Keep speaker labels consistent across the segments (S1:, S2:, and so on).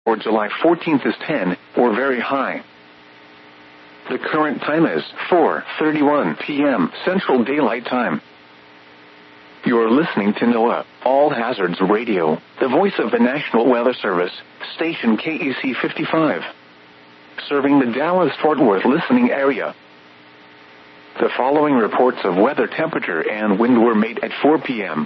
S1: for July 14th is 10, or very high. The current time is 4:31 p.m. Central Daylight Time. You're listening to NOAA, All Hazards Radio, the voice of the National Weather Service, station KEC 55. Serving the Dallas-Fort Worth listening area. The following reports of weather temperature and wind were made at 4 p.m.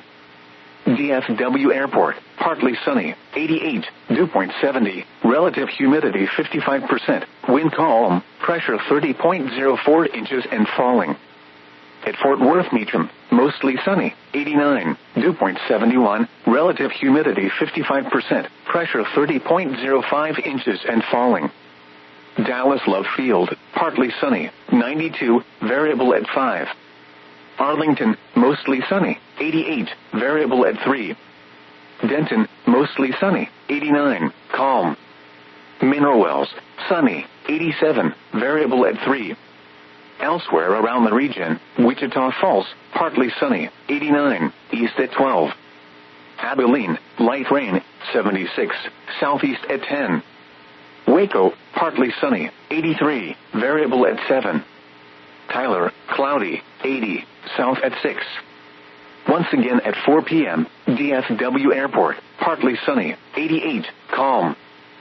S1: DFW Airport, partly sunny, 88, dew point 70, relative humidity 55%, wind calm, pressure 30.04 inches and falling. At Fort Worth Meacham, mostly sunny, 89, dew point 71, relative humidity 55%, pressure 30.05 inches and falling. Dallas Love Field, partly sunny, 92, variable at 5. Arlington, mostly sunny, 88, variable at 3. Denton, mostly sunny, 89, calm. Mineral Wells, sunny, 87, variable at 3. Elsewhere around the region, Wichita Falls, partly sunny, 89, east at 12. Abilene, light rain, 76, southeast at 10. Waco, partly sunny, 83, variable at 7. Tyler, cloudy, 80, south at 6. Once again at 4 p.m., DFW Airport, partly sunny, 88, calm.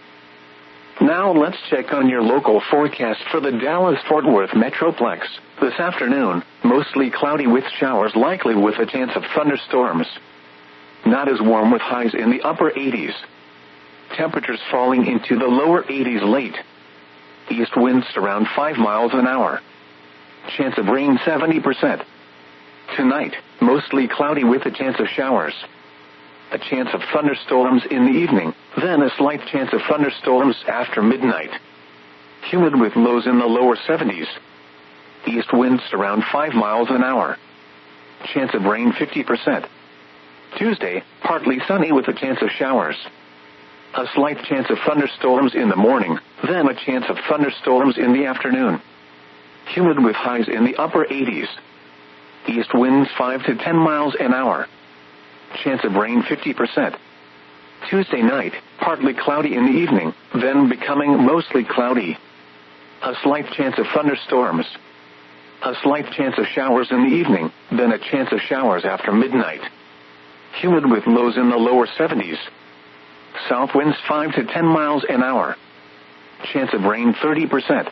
S1: Now let's check on your local forecast for the Dallas-Fort Worth Metroplex. This afternoon, mostly cloudy with showers likely with a chance of thunderstorms. Not as warm with highs in the upper 80s. Temperatures falling into the lower 80s late. East winds around 5 miles an hour. Chance of rain 70%. Tonight, mostly cloudy with a chance of showers. A chance of thunderstorms in the evening, then a slight chance of thunderstorms after midnight. Humid with lows in the lower 70s. East winds around 5 miles an hour. Chance of rain 50%. Tuesday, partly sunny with a chance of showers. A slight chance of thunderstorms in the morning, then a chance of thunderstorms in the afternoon. Humid with highs in the upper 80s. East winds 5 to 10 miles an hour. Chance of rain 50%. Tuesday night, partly cloudy in the evening, then becoming mostly cloudy. A slight chance of thunderstorms. A slight chance of showers in the evening, then a chance of showers after midnight. Humid with lows in the lower 70s. South winds 5 to 10 miles an hour. Chance of rain 30%.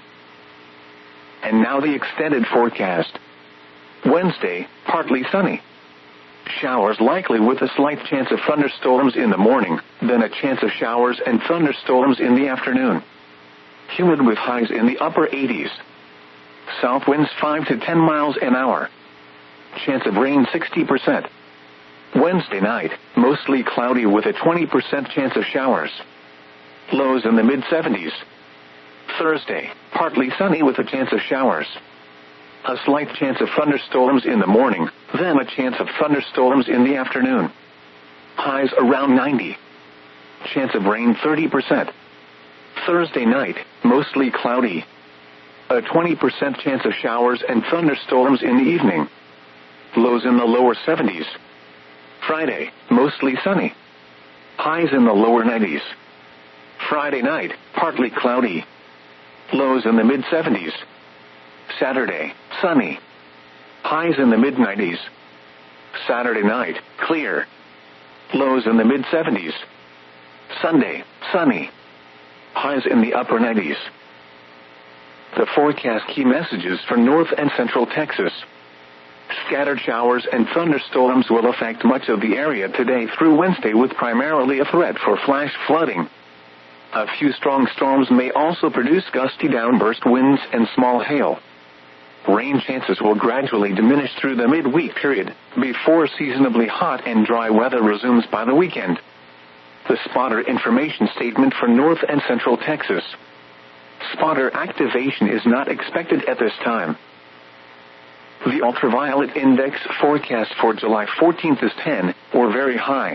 S1: And now the extended forecast. Wednesday, partly sunny. Showers likely with a slight chance of thunderstorms in the morning, then a chance of showers and thunderstorms in the afternoon. Humid with highs in the upper 80s. South winds 5 to 10 miles an hour. Chance of rain 60%. Wednesday night, mostly cloudy with a 20% chance of showers. Lows in the mid-70s. Thursday, partly sunny with a chance of showers. A slight chance of thunderstorms in the morning, then a chance of thunderstorms in the afternoon. Highs around 90. Chance of rain 30%. Thursday night, mostly cloudy. A 20% chance of showers and thunderstorms in the evening. Lows in the lower 70s. Friday, mostly sunny. Highs in the lower 90s. Friday night, partly cloudy. Lows in the mid-70s. Saturday, sunny. Highs in the mid-90s. Saturday night, clear. Lows in the mid-70s. Sunday, sunny. Highs in the upper 90s. The forecast key messages for North and Central Texas. Scattered showers and thunderstorms will affect much of the area today through Wednesday with primarily a threat for flash flooding. A few strong storms may also produce gusty downburst winds and small hail. Rain chances will gradually diminish through the midweek period, before seasonably hot and dry weather resumes by the weekend. The spotter information statement for North and Central Texas. Spotter activation is not expected at this time. The ultraviolet index forecast for July 14th is 10, or very high.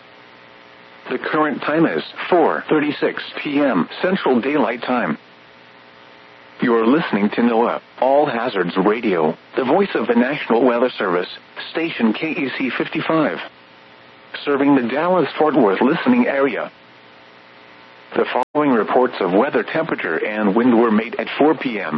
S1: The current time is 4:36 p.m. Central Daylight Time. You're listening to NOAA, All Hazards Radio, the voice of the National Weather Service, station KEC 55. Serving the Dallas-Fort Worth listening area. The following reports of weather, temperature, and wind were made at 4 p.m.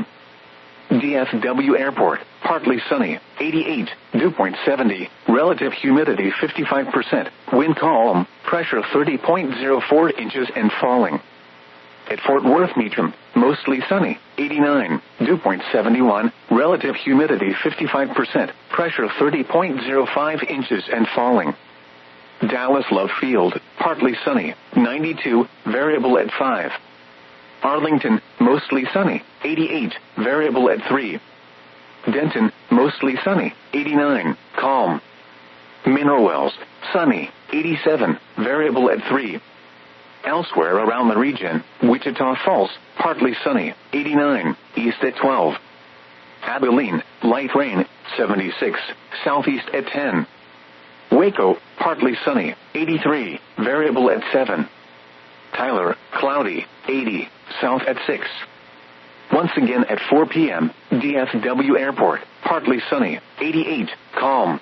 S1: DFW Airport, partly sunny, 88, dew point 70, relative humidity 55%, wind calm, pressure 30.04 inches and falling. At Fort Worth Meacham, mostly sunny, 89, dew point 71, relative humidity 55%, pressure 30.05 inches and falling. Dallas Love Field, partly sunny, 92, variable at 5. Arlington, mostly sunny, 88, variable at 3. Denton, mostly sunny, 89, calm. Mineral Wells, sunny, 87, variable at 3. Elsewhere around the region, Wichita Falls, partly sunny, 89, east at 12. Abilene, light rain, 76, southeast at 10. Waco, partly sunny, 83, variable at 7. Tyler, cloudy, 80, south at 6. Once again at 4 p.m., DFW Airport, partly sunny, 88, calm.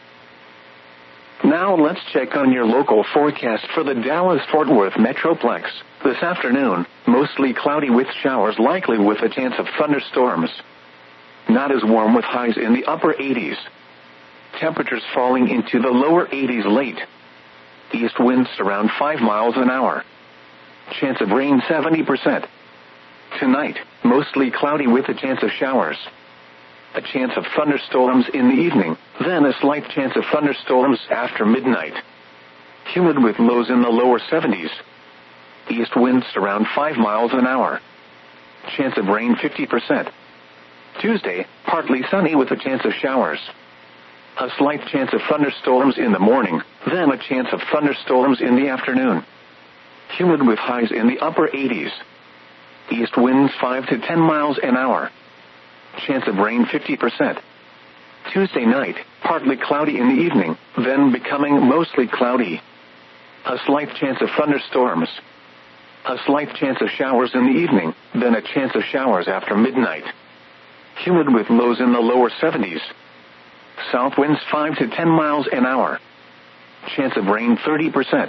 S1: Now let's check on your local forecast for the Dallas-Fort Worth Metroplex. This afternoon, mostly cloudy with showers likely with a chance of thunderstorms. Not as warm with highs in the upper 80s. Temperatures falling into the lower 80s late. East winds around 5 miles an hour. Chance of rain 70%. Tonight, mostly cloudy with a chance of showers. A chance of thunderstorms in the evening, then a slight chance of thunderstorms after midnight. Humid with lows in the lower 70s. East winds around 5 miles an hour. Chance of rain 50%. Tuesday, partly sunny with a chance of showers. A slight chance of thunderstorms in the morning, then a chance of thunderstorms in the afternoon. Humid with highs in the upper 80s. East winds 5 to 10 miles an hour. Chance of rain 50%. Tuesday night, partly cloudy in the evening, then becoming mostly cloudy. A slight chance of thunderstorms. A slight chance of showers in the evening, then a chance of showers after midnight. Humid with lows in the lower 70s. South winds 5 to 10 miles an hour. Chance of rain 30%.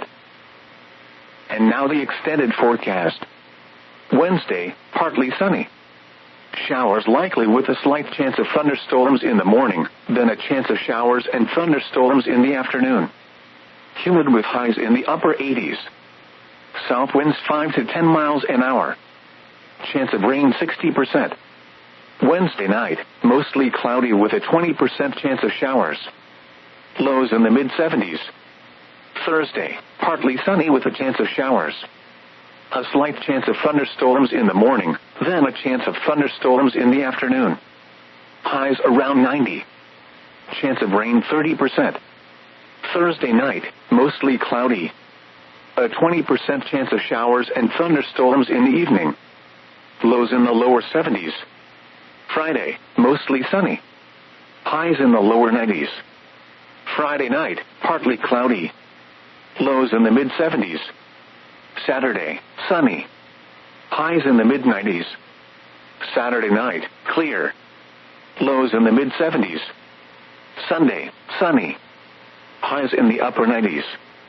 S1: And now the extended forecast. Wednesday, partly sunny. Showers likely with a slight chance of thunderstorms in the morning, then a chance of showers and thunderstorms in the afternoon. Humid with highs in the upper 80s. South winds 5 to 10 miles an hour. Chance of rain 60%. Wednesday night, mostly cloudy with a 20% chance of showers. Lows in the mid-70s. Thursday, partly sunny with a chance of showers. A slight chance of thunderstorms in the morning, then a chance of thunderstorms in the afternoon. Highs around 90. Chance of rain 30%. Thursday night, mostly cloudy. A 20% chance of showers and thunderstorms in the evening. Lows in the lower 70s. Friday, mostly sunny. Highs in the lower 90s. Friday night, partly cloudy. Lows in the mid-70s. Saturday, sunny. Highs in the mid-90s. Saturday night, clear. Lows in the mid-70s. Sunday, sunny. Highs in the upper 90s.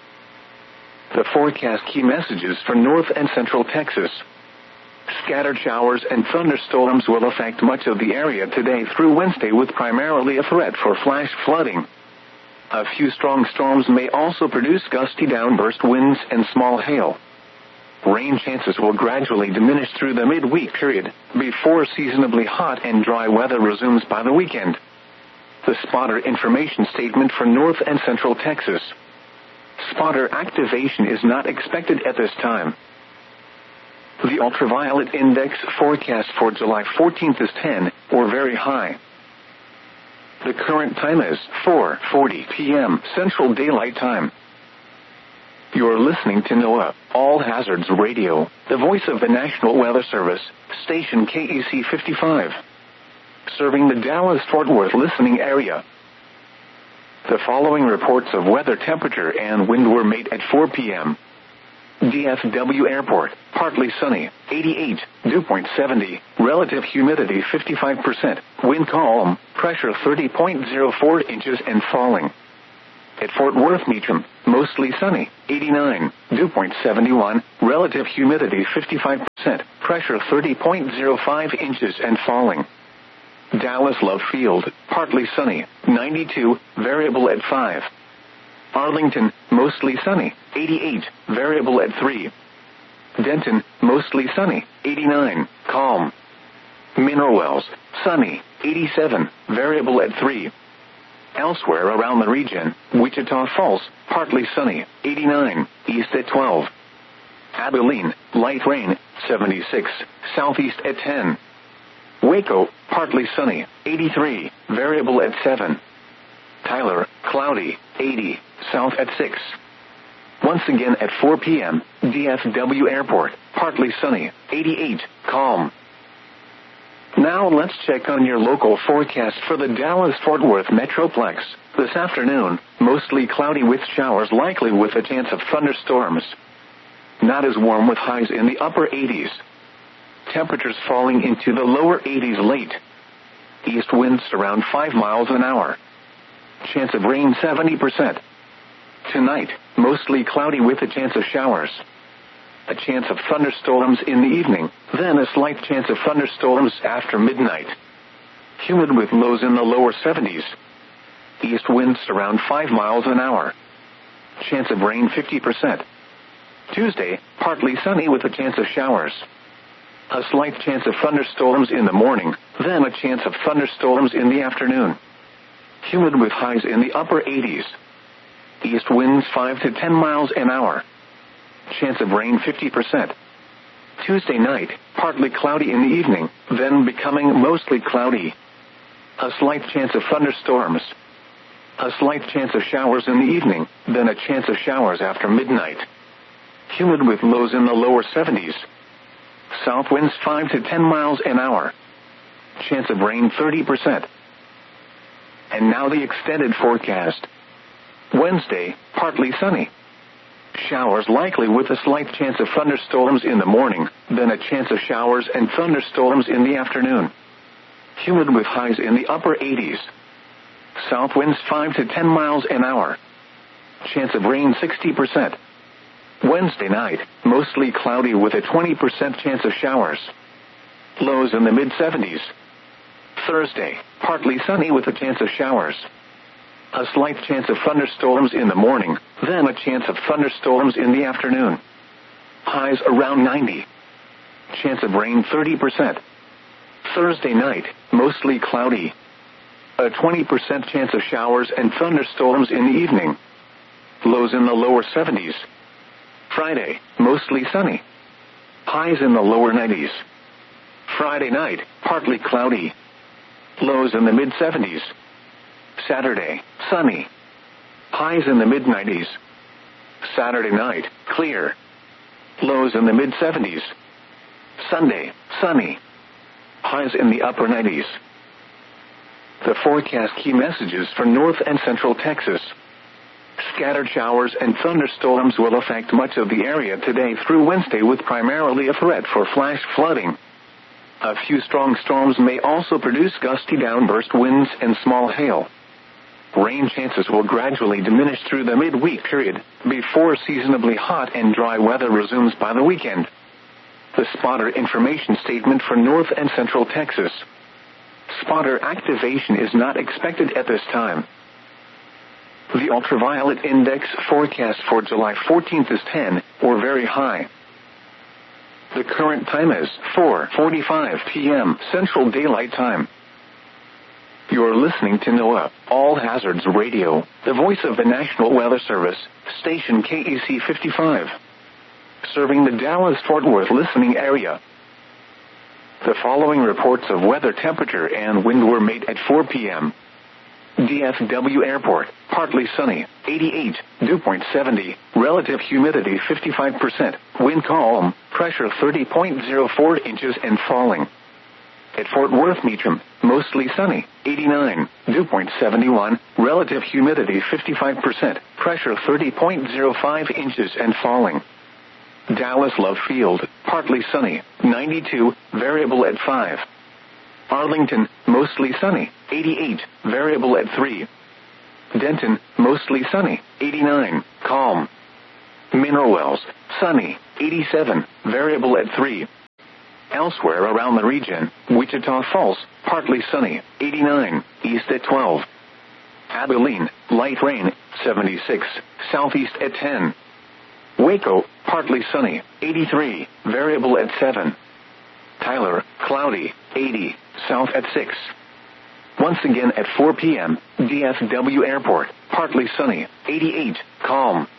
S1: The forecast key messages for North and Central Texas. Scattered showers and thunderstorms will affect much of the area today through Wednesday with primarily a threat for flash flooding. A few strong storms may also produce gusty downburst winds and small hail. Rain chances will gradually diminish through the midweek period, before seasonably hot and dry weather resumes by the weekend. The spotter information statement for North and Central Texas. Spotter activation is not expected at this time. The ultraviolet index forecast for July 14th is 10, or very high. The current time is 4:40 p.m. Central Daylight Time. You're listening to NOAA, All Hazards Radio, the voice of the National Weather Service, station KEC 55. Serving the Dallas-Fort Worth listening area. The following reports of weather, temperature, and wind were made at 4 p.m. DFW Airport, partly sunny, 88, dew point 70, relative humidity 55%, wind calm, pressure 30.04 inches and falling. At Fort Worth Meacham, mostly sunny, 89. Dew point 71, relative humidity 55%, pressure 30.05 inches and falling. Dallas Love Field, partly sunny, 92, variable at 5. Arlington, mostly sunny, 88, variable at 3. Denton, mostly sunny, 89, calm. Mineral Wells, sunny, 87, variable at 3. Elsewhere around the region, Wichita Falls, partly sunny, 89, east at 12. Abilene, light rain, 76, southeast at 10. Waco, partly sunny, 83, variable at 7. Tyler, cloudy, 80, south at 6. Once again at 4 p.m., DFW Airport, partly sunny, 88, calm. Now let's check on your local forecast for the Dallas-Fort Worth Metroplex. This afternoon, mostly cloudy with showers likely with a chance of thunderstorms. Not as warm with highs in the upper 80s. Temperatures falling into the lower 80s late. East winds around 5 miles an hour. Chance of rain 70%. Tonight, mostly cloudy with a chance of showers. A chance of thunderstorms in the evening, then a slight chance of thunderstorms after midnight. Humid with lows in the lower 70s. East winds around 5 miles an hour. Chance of rain 50%. Tuesday, partly sunny with a chance of showers. A slight chance of thunderstorms in the morning, then a chance of thunderstorms in the afternoon. Humid with highs in the upper 80s. East winds 5 to 10 miles an hour. Chance of rain 50%. Tuesday night, partly cloudy in the evening, then becoming mostly cloudy. A slight chance of thunderstorms. A slight chance of showers in the evening, then a chance of showers after midnight. Humid with lows in the lower 70s. South winds 5 to 10 miles an hour. Chance of rain 30%. And now the extended forecast. Wednesday, partly sunny. Showers likely with a slight chance of thunderstorms in the morning, then a chance of showers and thunderstorms in the afternoon. Humid with highs in the upper 80s. South winds 5 to 10 miles an hour. Chance of rain 60%. Wednesday night, mostly cloudy with a 20% chance of showers. Lows in the mid-70s. Thursday, partly sunny with a chance of showers. A slight chance of thunderstorms in the morning, then a chance of thunderstorms in the afternoon. Highs around 90. Chance of rain 30%. Thursday night, mostly cloudy. A 20% chance of showers and thunderstorms in the evening. Lows in the lower 70s. Friday, mostly sunny. Highs in the lower 90s. Friday night, partly cloudy. Lows in the mid-70s. Saturday, sunny. Highs in the mid-90s. Saturday night, clear. Lows in the mid-70s. Sunday, sunny. Highs in the upper 90s. The forecast key messages for North and Central Texas. Scattered showers and thunderstorms will affect much of the area today through Wednesday with primarily a threat for flash flooding. A few strong storms may also produce gusty downburst winds and small hail. Rain chances will gradually diminish through the midweek period, before seasonably hot and dry weather resumes by the weekend. The spotter information statement for North and Central Texas. Spotter activation is not expected at this time. The ultraviolet index forecast for July 14th is 10, or very high. The current time is 4:45 p.m. Central Daylight Time. You're listening to NOAA, All Hazards Radio, the voice of the National Weather Service, station KEC 55. Serving the Dallas-Fort Worth listening area. The following reports of weather temperature and wind were made at 4 p.m. DFW Airport, partly sunny, 88, dew point 70, relative humidity 55%, wind calm, pressure 30.04 inches and falling. At Fort Worth Meacham, mostly sunny, 89, dew point 71, relative humidity 55%, pressure 30.05 inches and falling. Dallas Love Field, partly sunny, 92, variable at 5. Arlington, mostly sunny, 88, variable at 3. Denton, mostly sunny, 89, calm. Mineral Wells, sunny, 87, variable at 3. Elsewhere around the region, Wichita Falls, partly sunny, 89, east at 12. Abilene, light rain, 76, southeast at 10. Waco, partly sunny, 83, variable at 7. Tyler, cloudy, 80, south at 6. Once again at 4 p.m., DFW Airport, partly sunny, 88, calm.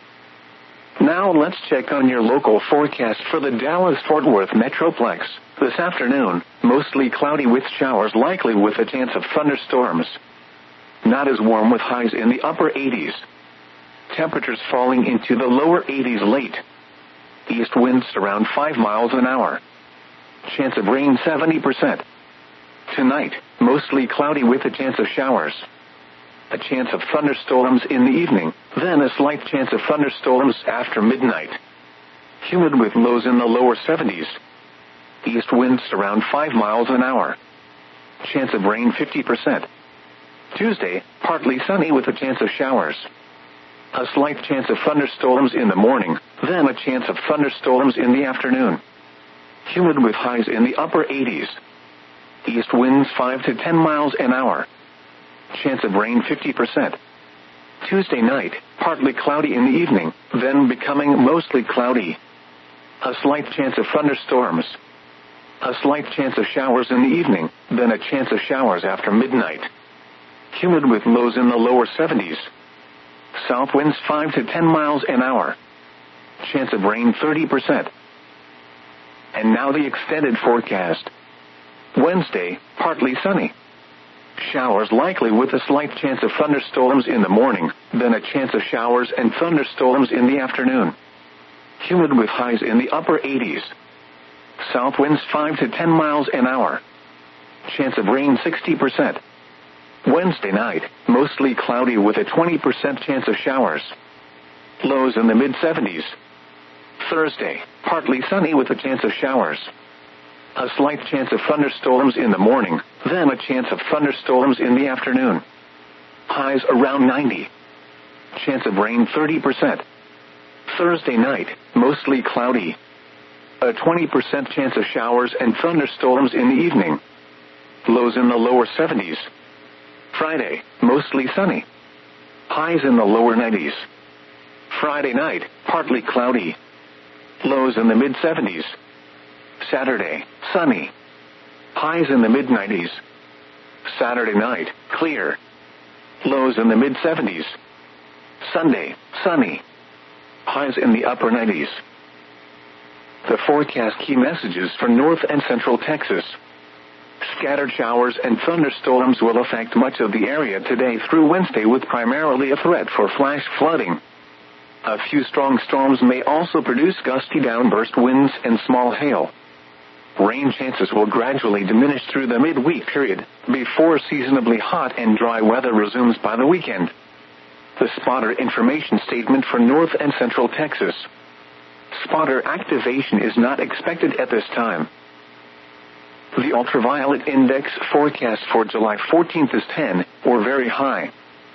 S1: Now let's check on your local forecast for the Dallas-Fort Worth Metroplex. This afternoon, mostly cloudy with showers likely with a chance of thunderstorms. Not as warm with highs in the upper 80s. Temperatures falling into the lower 80s late. East winds around 5 miles an hour. Chance of rain 70%. Tonight, mostly cloudy with a chance of showers. A chance of thunderstorms in the evening, then a slight chance of thunderstorms after midnight. Humid with lows in the lower 70s. East winds around 5 miles an hour. Chance of rain 50%. Tuesday, partly sunny with a chance of showers. A slight chance of thunderstorms in the morning, then a chance of thunderstorms in the afternoon. Humid with highs in the upper 80s. East winds 5 to 10 miles an hour. Chance of rain 50%. Tuesday night, partly cloudy in the evening, then becoming mostly cloudy. A slight chance of thunderstorms. A slight chance of showers in the evening, then a chance of showers after midnight. Humid with lows in the lower 70s. South winds 5 to 10 miles an hour. Chance of rain 30%. And now the extended forecast. Wednesday, partly sunny. Showers likely with a slight chance of thunderstorms in the morning, then a chance of showers and thunderstorms in the afternoon. Humid with highs in the upper 80s. South winds 5 to 10 miles an hour. Chance of rain 60%. Wednesday night, mostly cloudy with a 20% chance of showers. Lows in the mid-70s. Thursday, partly sunny with a chance of showers. A slight chance of thunderstorms in the morning, then a chance of thunderstorms in the afternoon. Highs around 90. Chance of rain 30%. Thursday night, mostly cloudy. A 20% chance of showers and thunderstorms in the evening. Lows in the lower 70s. Friday, mostly sunny. Highs in the lower 90s. Friday night, partly cloudy. Lows in the mid-70s. Saturday, sunny. Highs in the mid-90s. Saturday night, clear. Lows in the mid-70s. Sunday, sunny. Highs in the upper 90s. The forecast key messages for North and Central Texas. Scattered showers and thunderstorms will affect much of the area today through Wednesday with primarily a threat for flash flooding. A few strong storms may also produce gusty downburst winds and small hail. Rain chances will gradually diminish through the midweek period, before seasonably hot and dry weather resumes by the weekend. The spotter information statement for North and Central Texas. Spotter activation is not expected at this time. The ultraviolet index forecast for July 14th is 10, or very high.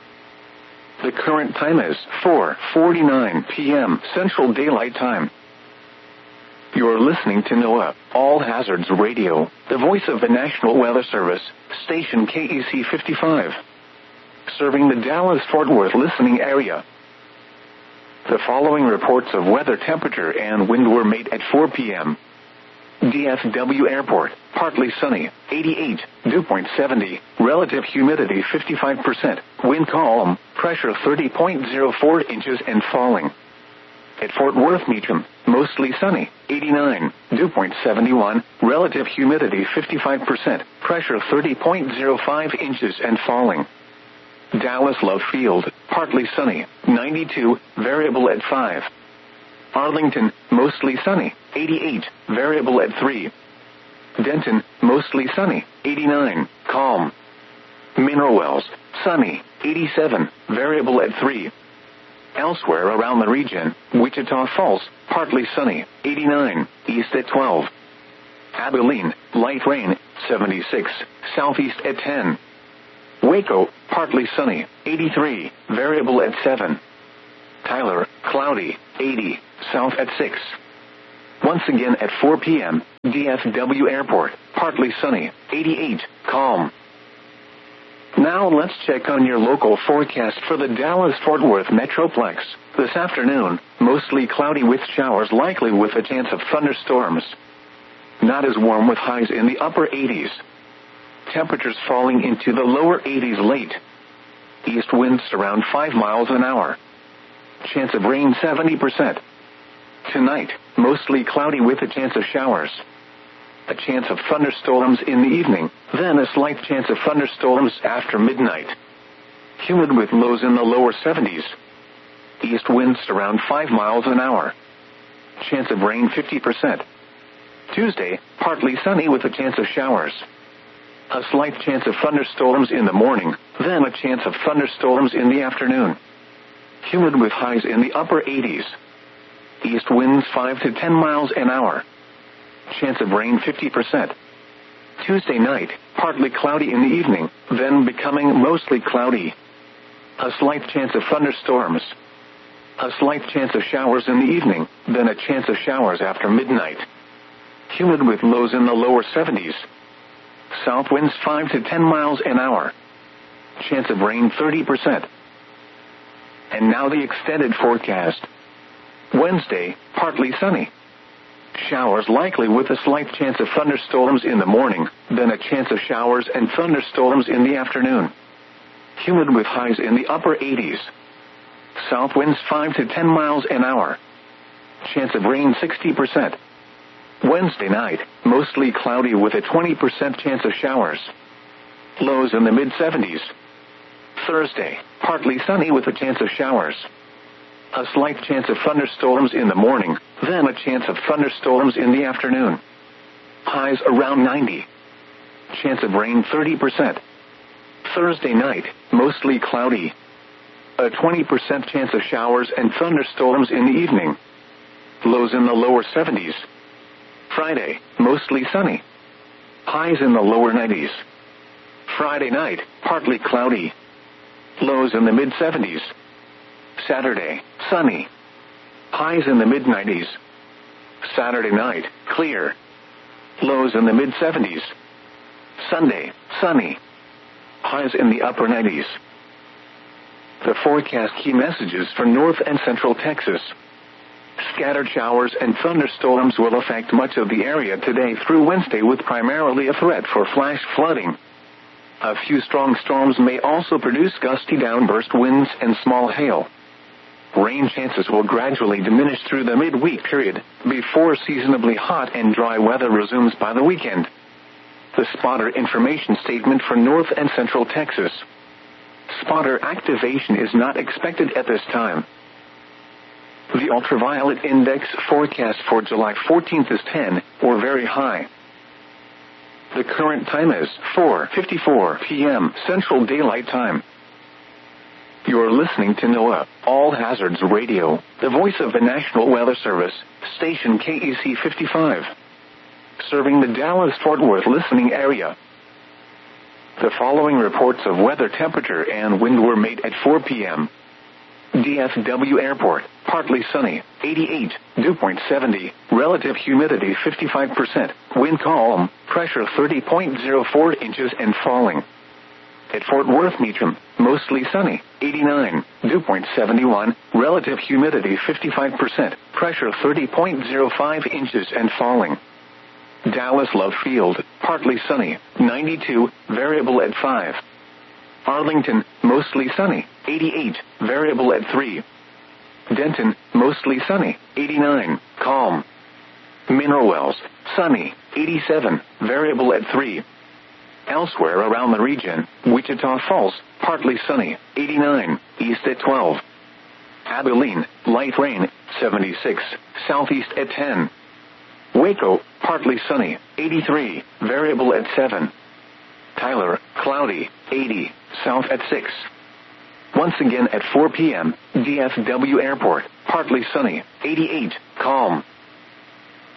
S1: The current time is 4:49 p.m. Central Daylight Time. You're listening to NOAA, All Hazards Radio, the voice of the National Weather Service, station KEC 55. Serving the Dallas-Fort Worth listening area. The following reports of weather temperature and wind were made at 4 p.m. DFW Airport, partly sunny, 88, dew point 70, relative humidity 55%, wind calm, pressure 30.04 inches and falling. At Fort Worth Meacham, mostly sunny, 89, dew point 71, relative humidity 55%, pressure 30.05 inches and falling. Dallas Love Field, partly sunny, 92, variable at 5. Arlington, mostly sunny, 88, variable at 3. Denton, mostly sunny, 89, calm. Mineral Wells, sunny, 87, variable at 3. Elsewhere around the region, Wichita Falls, partly sunny, 89, east at 12. Abilene, light rain, 76, southeast at 10. Waco, partly sunny, 83, variable at 7. Tyler, cloudy, 80, south at 6. Once again at 4 p.m., DFW Airport, partly sunny, 88, calm. Now let's check on your local forecast for the Dallas-Fort Worth Metroplex. This afternoon, mostly cloudy with showers likely with a chance of thunderstorms. Not as warm with highs in the upper 80s. Temperatures falling into the lower 80s late. East winds around 5 miles an hour. Chance of rain 70%. Tonight, mostly cloudy with a chance of showers. A chance of thunderstorms in the evening, then a slight chance of thunderstorms after midnight. Humid with lows in the lower 70s. East winds around 5 miles an hour. Chance of rain 50%. Tuesday, partly sunny with a chance of showers. A slight chance of thunderstorms in the morning, then a chance of thunderstorms in the afternoon. Humid with highs in the upper 80s. East winds 5 to 10 miles an hour. Chance of rain 50%. Tuesday night, partly cloudy in the evening, then becoming mostly cloudy. A slight chance of thunderstorms. A slight chance of showers in the evening, then a chance of showers after midnight. Humid with lows in the lower 70s. South winds 5 to 10 miles an hour. Chance of rain 30%. And now the extended forecast. Wednesday, partly sunny. Showers likely with a slight chance of thunderstorms in the morning, then a chance of showers and thunderstorms in the afternoon. Humid with highs in the upper 80s. South winds 5 to 10 miles an hour. Chance of rain 60%. Wednesday night, mostly cloudy with a 20% chance of showers. Lows in the mid-70s. Thursday, partly sunny with a chance of showers. A slight chance of thunderstorms in the morning, then a chance of thunderstorms in the afternoon. Highs around 90. Chance of rain 30%. Thursday night, mostly cloudy. A 20% chance of showers and thunderstorms in the evening. Lows in the lower 70s. Friday, mostly sunny. Highs in the lower 90s. Friday night, partly cloudy. Lows in the mid-70s. Saturday, sunny. Highs in the mid-90s. Saturday night, clear. Lows in the mid-70s. Sunday, sunny. Highs in the upper 90s. The forecast key messages for North and Central Texas. Scattered showers and thunderstorms will affect much of the area today through Wednesday with primarily a threat for flash flooding. A few strong storms may also produce gusty downburst winds and small hail. Rain chances will gradually diminish through the midweek period, before seasonably hot and dry weather resumes by the weekend. The spotter information statement for North and Central Texas. Spotter activation is not expected at this time. The ultraviolet index forecast for July 14th is 10, or very high. The current time is 4:54 p.m. Central Daylight Time. You're listening to NOAA, All Hazards Radio, the voice of the National Weather Service, station KEC 55. Serving the Dallas-Fort Worth listening area. The following reports of weather temperature and wind were made at 4 p.m. DFW Airport, partly sunny, 88, dew point 70, relative humidity 55%, wind calm, pressure 30.04 inches and falling. At Fort Worth Meacham, mostly sunny, 89, dew point 71, relative humidity 55%, pressure 30.05 inches and falling. Dallas Love Field, partly sunny, 92, variable at 5. Arlington, mostly sunny, 88, variable at 3. Denton, mostly sunny, 89, calm. Mineral Wells, sunny, 87, variable at 3. Elsewhere around the region, Wichita Falls, partly sunny, 89, east at 12. Abilene, light rain, 76, southeast at 10. Waco, partly sunny, 83, variable at 7. Tyler, cloudy, 80, south at 6. Once again at 4 p.m., DFW Airport, partly sunny, 88, calm. Now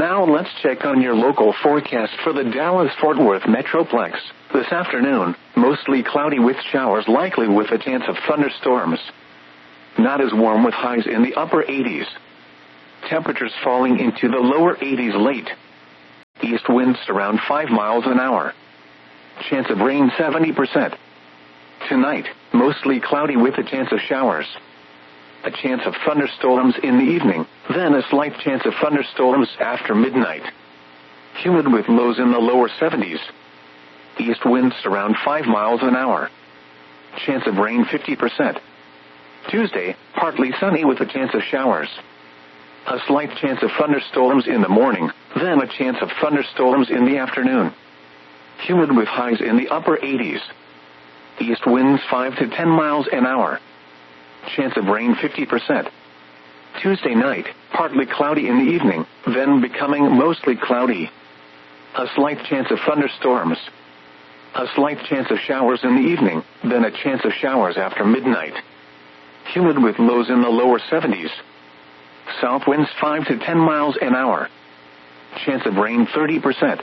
S1: Now let's check on your local forecast for the Dallas-Fort Worth Metroplex. This afternoon, mostly cloudy with showers likely with a chance of thunderstorms. Not as warm with highs in the upper 80s. Temperatures falling into the lower 80s late. East winds around 5 miles an hour. Chance of rain 70%. Tonight, mostly cloudy with a chance of showers. A chance of thunderstorms in the evening, then a slight chance of thunderstorms after midnight. Humid with lows in the lower 70s. East winds around 5 miles an hour. Chance of rain 50%. Tuesday, partly sunny with a chance of showers. A slight chance of thunderstorms in the morning, then a chance of thunderstorms in the afternoon. Humid with highs in the upper 80s. East winds 5 to 10 miles an hour. Chance of rain 50%. Tuesday night, partly cloudy in the evening, then becoming mostly cloudy. A slight chance of thunderstorms. A slight chance of showers in the evening, then a chance of showers after midnight. Humid with lows in the lower 70s. South winds 5 to 10 miles an hour. Chance of rain 30%.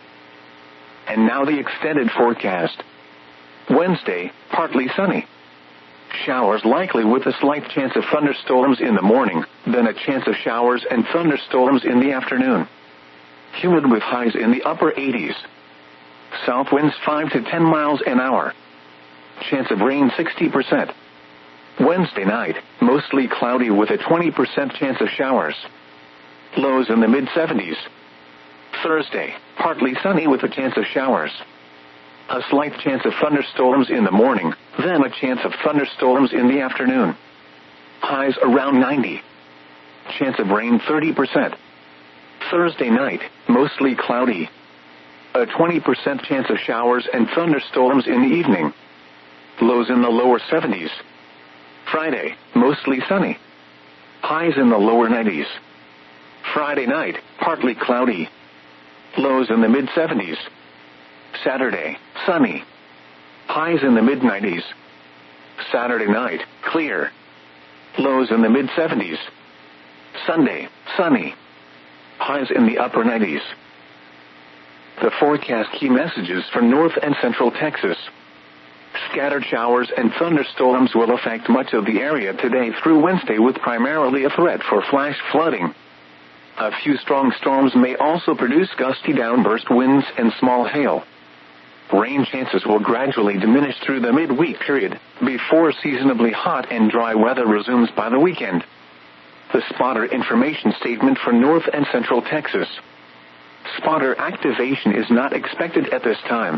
S1: And now the extended forecast. Wednesday, partly sunny. Showers likely with a slight chance of thunderstorms in the morning, then a chance of showers and thunderstorms in the afternoon. Humid with highs in the upper 80s. South winds 5 to 10 miles an hour. Chance of rain 60%. Wednesday night, mostly cloudy with a 20% chance of showers. Lows in the mid-70s. Thursday, partly sunny with a chance of showers. A slight chance of thunderstorms in the morning, then a chance of thunderstorms in the afternoon. Highs around 90. Chance of rain 30%. Thursday night, mostly cloudy. A 20% chance of showers and thunderstorms in the evening. Lows in the lower 70s. Friday, mostly sunny. Highs in the lower 90s. Friday night, partly cloudy. Lows in the mid-70s. Saturday, sunny. Highs in the mid-90s. Saturday night, clear. Lows in the mid-70s. Sunday, sunny. Highs in the upper 90s. The forecast key messages for North and Central Texas. Scattered showers and thunderstorms will affect much of the area today through Wednesday with primarily a threat for flash flooding. A few strong storms may also produce gusty downburst winds and small hail. Rain chances will gradually diminish through the midweek period, before seasonably hot and dry weather resumes by the weekend. The spotter information statement for North and Central Texas. Spotter activation is not expected at this time.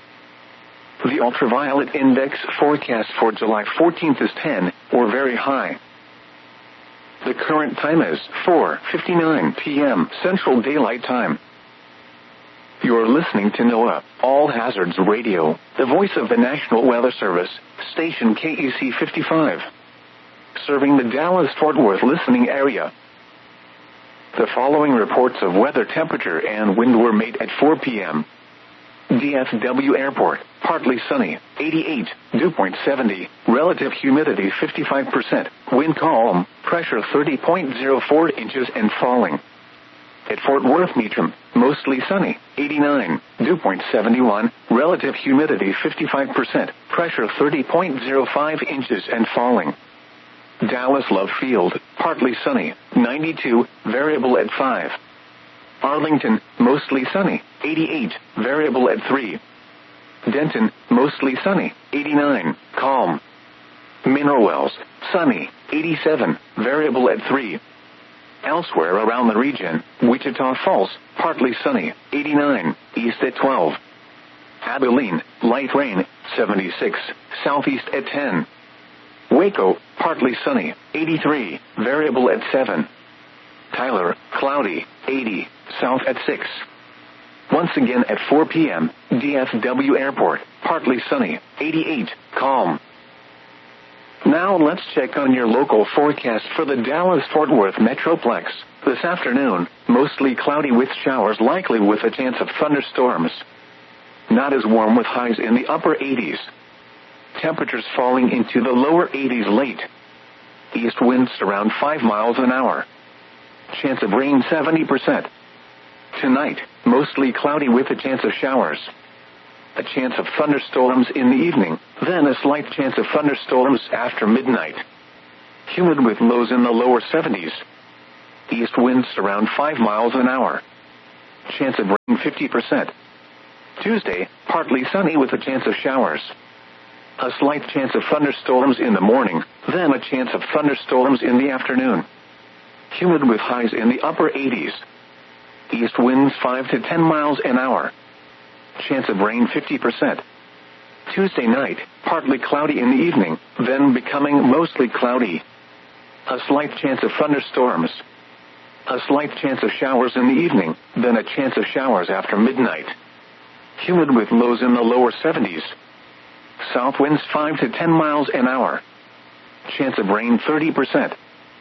S1: The ultraviolet index forecast for July 14th is 10, or very high. The current time is 4:59 p.m. Central Daylight Time. You're listening to NOAA, All Hazards Radio, the voice of the National Weather Service, station KEC 55. Serving the Dallas-Fort Worth listening area. The following reports of weather temperature and wind were made at 4 p.m. DFW Airport, partly sunny, 88, dew point 70, relative humidity 55%, wind calm, pressure 30.04 inches and falling. At Fort Worth Meacham, mostly sunny, 89, dew point 71, relative humidity 55%, pressure 30.05 inches and falling. Dallas Love Field, partly sunny, 92, variable at 5. Arlington, mostly sunny, 88, variable at 3. Denton, mostly sunny, 89, calm. Mineral Wells, sunny, 87, variable at 3. Elsewhere around the region, Wichita Falls, partly sunny, 89, east at 12. Abilene, light rain, 76, southeast at 10. Waco, partly sunny, 83, variable at 7. Tyler, cloudy, 80, south at 6. Once again at 4 p.m., DFW Airport, partly sunny, 88, calm. Now let's check on your local forecast for the Dallas-Fort Worth Metroplex. This afternoon, mostly cloudy with showers likely with a chance of thunderstorms. Not as warm with highs in the upper 80s. Temperatures falling into the lower 80s late. East winds around 5 miles an hour. Chance of rain 70%. Tonight, mostly cloudy with a chance of showers. A chance of thunderstorms in the evening, then a slight chance of thunderstorms after midnight. Humid with lows in the lower 70s. East winds around 5 miles an hour. Chance of rain 50%. Tuesday, partly sunny with a chance of showers. A slight chance of thunderstorms in the morning, then a chance of thunderstorms in the afternoon. Humid with highs in the upper 80s. East winds 5 to 10 miles an hour. Chance of rain 50%. Tuesday night, partly cloudy in the evening, then becoming mostly cloudy. A slight chance of thunderstorms. A slight chance of showers in the evening, then a chance of showers after midnight. Humid with lows in the lower 70s. South winds 5 to 10 miles an hour. Chance of rain 30%.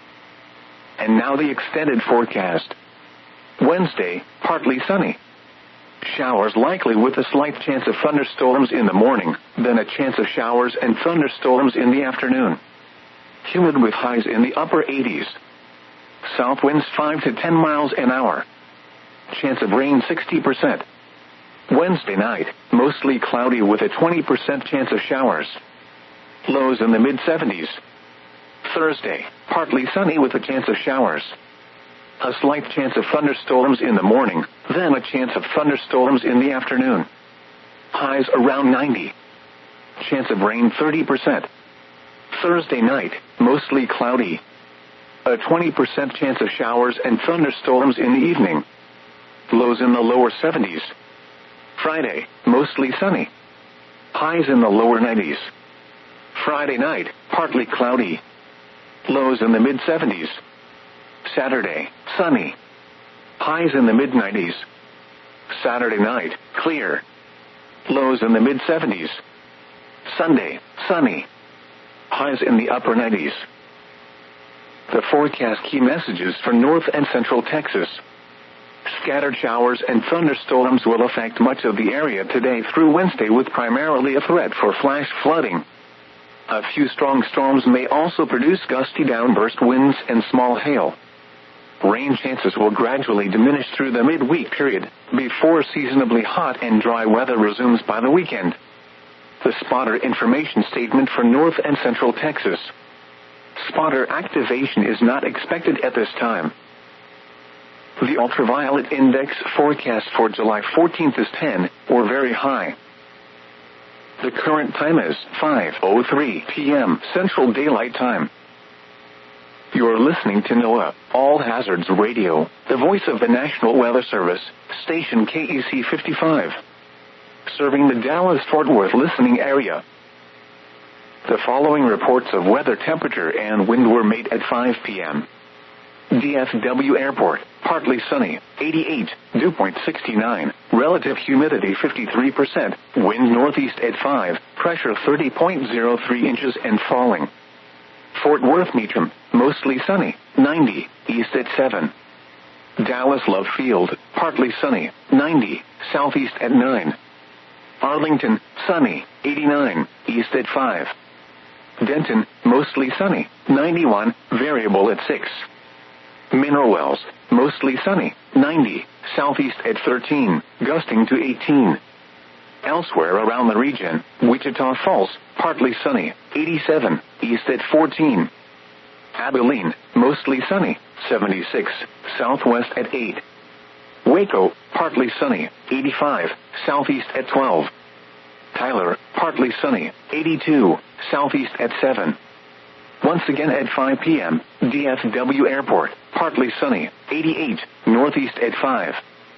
S1: And now the extended forecast. Wednesday, partly sunny. Showers likely with a slight chance of thunderstorms in the morning, then a chance of showers and thunderstorms in the afternoon. Humid with highs in the upper 80s. South winds 5 to 10 miles an hour. Chance of rain 60%. Wednesday night, mostly cloudy with a 20% chance of showers. Lows in the mid-70s. Thursday, partly sunny with a chance of showers. A slight chance of thunderstorms in the morning, then a chance of thunderstorms in the afternoon. Highs around 90. Chance of rain 30%. Thursday night, mostly cloudy. A 20% chance of showers and thunderstorms in the evening. Lows in the lower 70s. Friday, mostly sunny. Highs in the lower 90s. Friday night, partly cloudy. Lows in the mid-70s. Saturday, sunny. Highs in the mid-90s. Saturday night, clear. Lows in the mid-70s. Sunday, sunny. Highs in the upper 90s. The forecast key messages for North and Central Texas. Scattered showers and thunderstorms will affect much of the area today through Wednesday with primarily a threat for flash flooding. A few strong storms may also produce gusty downburst winds and small hail. Rain chances will gradually diminish through the midweek period, before seasonably hot and dry weather resumes by the weekend. The spotter information statement for North and Central Texas. Spotter activation is not expected at this time. The ultraviolet index forecast for July 14th is 10, or very high. The current time is 5:03 p.m. Central Daylight Time. You're listening to NOAA, All Hazards Radio, the voice of the National Weather Service, station KEC 55. Serving the Dallas-Fort Worth listening area. The following reports of weather temperature and wind were made at 5 p.m. DFW Airport, partly sunny, 88, dew point 69, relative humidity 53%, wind northeast at 5, pressure 30.03 inches and falling. Fort Worth Meacham, mostly sunny, 90, east at 7. Dallas Love Field, partly sunny, 90, southeast at 9. Arlington, sunny, 89, east at 5. Denton, mostly sunny, 91, variable at 6. Mineral Wells, mostly sunny, 90, southeast at 13, gusting to 18. Elsewhere around the region, Wichita Falls, partly sunny, 87, east at 14. Abilene, mostly sunny, 76, southwest at 8. Waco, partly sunny, 85, southeast at 12. Tyler, partly sunny, 82, southeast at 7. Once again at 5 p.m., DFW Airport, partly sunny, 88, northeast at 5.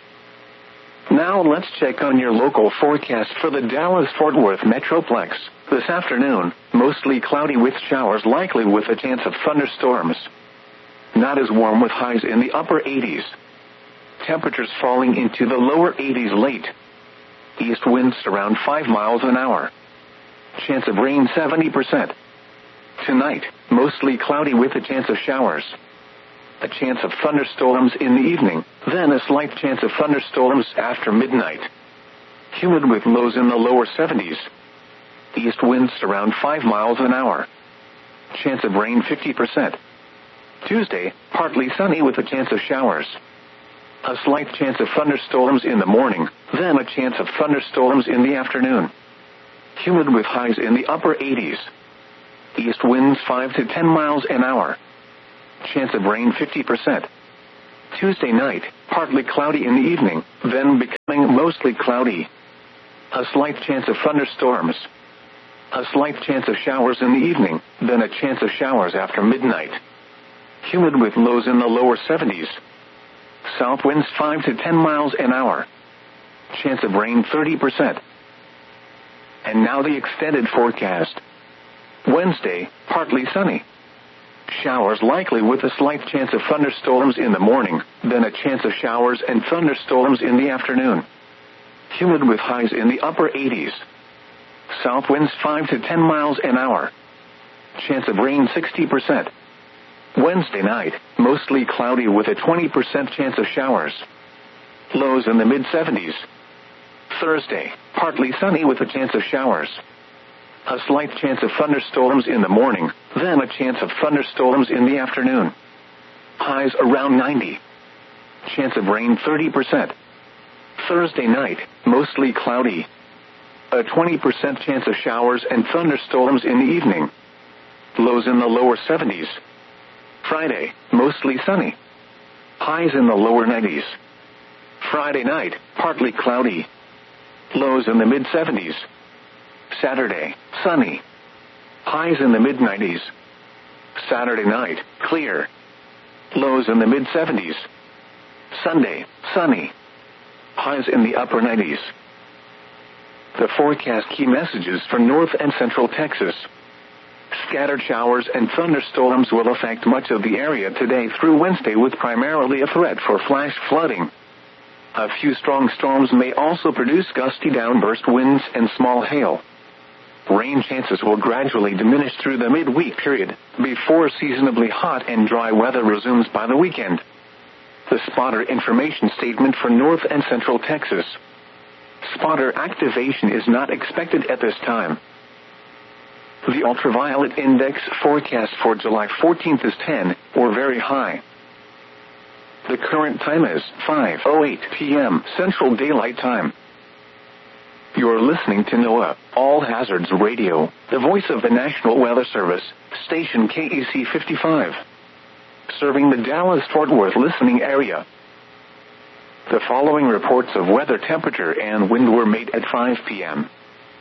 S1: Now let's check on your local forecast for the Dallas-Fort Worth Metroplex. This afternoon, mostly cloudy with showers likely with a chance of thunderstorms. Not as warm with highs in the upper 80s. Temperatures falling into the lower 80s late. East winds around 5 miles an hour. Chance of rain 70%. Tonight, mostly cloudy with a chance of showers. A chance of thunderstorms in the evening, then a slight chance of thunderstorms after midnight. Humid with lows in the lower 70s. East winds around 5 miles an hour. Chance of rain 50%. Tuesday, partly sunny with a chance of showers. A slight chance of thunderstorms in the morning, then a chance of thunderstorms in the afternoon. Humid with highs in the upper 80s. East winds 5 to 10 miles an hour. Chance of rain 50%. Tuesday night, partly cloudy in the evening, then becoming mostly cloudy. A slight chance of thunderstorms. A slight chance of showers in the evening, then a chance of showers after midnight. Humid with lows in the lower 70s. South winds 5 to 10 miles an hour. Chance of rain 30%. And now the extended forecast. Wednesday, partly sunny. Showers likely with a slight chance of thunderstorms in the morning, then a chance of showers and thunderstorms in the afternoon. Humid with highs in the upper 80s. South winds 5 to 10 miles an hour. Chance of rain 60%. Wednesday night, mostly cloudy with a 20% chance of showers. Lows in the mid-70s. Thursday, partly sunny with a chance of showers. A slight chance of thunderstorms in the morning, then a chance of thunderstorms in the afternoon. Highs around 90. Chance of rain 30%. Thursday night, mostly cloudy. A 20% chance of showers and thunderstorms in the evening. Lows in the lower 70s. Friday, mostly sunny. Highs in the lower 90s. Friday night, partly cloudy. Lows in the mid-70s. Saturday, sunny. Highs in the mid-90s. Saturday night, clear. Lows in the mid-70s. Sunday, sunny. Highs in the upper 90s. The forecast key messages for North and Central Texas. Scattered showers and thunderstorms will affect much of the area today through Wednesday with primarily a threat for flash flooding. A few strong storms may also produce gusty downburst winds and small hail. Rain chances will gradually diminish through the midweek period, before seasonably hot and dry weather resumes by the weekend. The spotter information statement for North and Central Texas. Spotter activation is not expected at this time. The ultraviolet index forecast for July 14th is 10, or very high. The current time is 5:08 p.m. Central Daylight Time. You're listening to NOAA, All Hazards Radio, the voice of the National Weather Service, station KEC 55. Serving the Dallas-Fort Worth listening area. The following reports of weather temperature and wind were made at 5 p.m.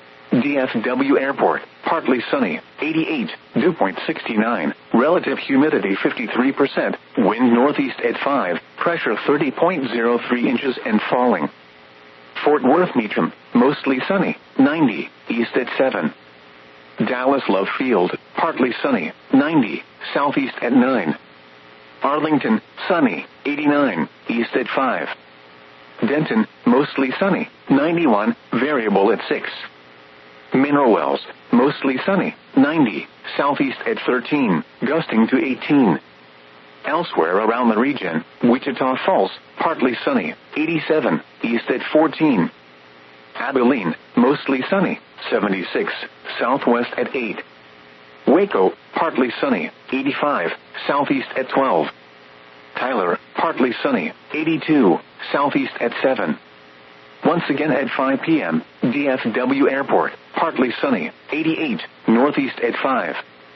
S1: DFW Airport, partly sunny, 88, dew point 69, relative humidity 53%, wind northeast at 5, pressure 30.03 inches and falling. Fort Worth Meacham, mostly sunny, 90, east at 7. Dallas Love Field, partly sunny, 90, southeast at 9. Arlington, sunny, 89, east at 5. Denton, mostly sunny, 91, variable at 6. Mineral Wells, mostly sunny, 90, southeast at 13, gusting to 18. Elsewhere around the region, Wichita Falls, partly sunny, 87, east at 14. Abilene, mostly sunny, 76, southwest at 8. Waco, partly sunny, 85, southeast at 12. Tyler, partly sunny, 82, southeast at 7. Once again at 5 p.m., DFW Airport, partly sunny, 88, northeast at 5.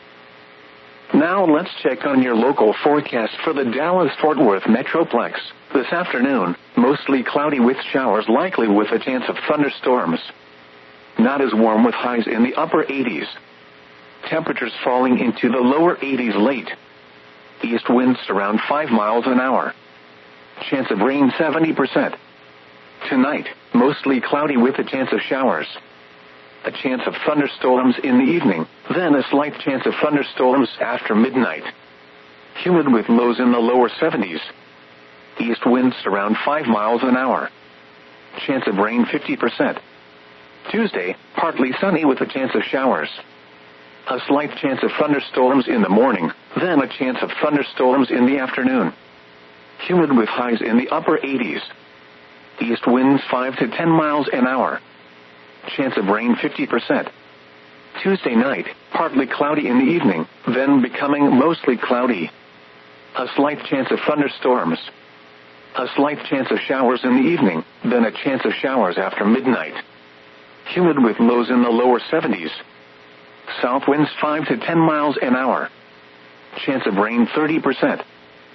S1: Now let's check on your local forecast for the Dallas-Fort Worth Metroplex. This afternoon, mostly cloudy with showers likely with a chance of thunderstorms. Not as warm with highs in the upper 80s. Temperatures falling into the lower 80s late. East winds around 5 miles an hour. Chance of rain 70%. Tonight, mostly cloudy with a chance of showers. A chance of thunderstorms in the evening, then a slight chance of thunderstorms after midnight. Humid with lows in the lower 70s. East winds around 5 miles an hour. Chance of rain 50%. Tuesday, partly sunny with a chance of showers. A slight chance of thunderstorms in the morning, then a chance of thunderstorms in the afternoon. Humid with highs in the upper 80s. East winds 5 to 10 miles an hour. Chance of rain 50%. Tuesday night, partly cloudy in the evening, then becoming mostly cloudy. A slight chance of thunderstorms. A slight chance of showers in the evening, then a chance of showers after midnight. Humid with lows in the lower 70s. South winds 5 to 10 miles an hour. Chance of rain 30%.